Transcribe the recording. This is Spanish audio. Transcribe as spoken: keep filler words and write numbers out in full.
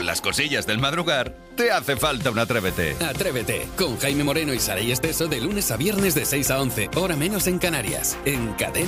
las cosillas del madrugar, te hace falta un Atrévete. Atrévete, con Jaime Moreno y Saray Esteso de lunes a viernes de seis a once, hora menos en Canarias, en Cadena.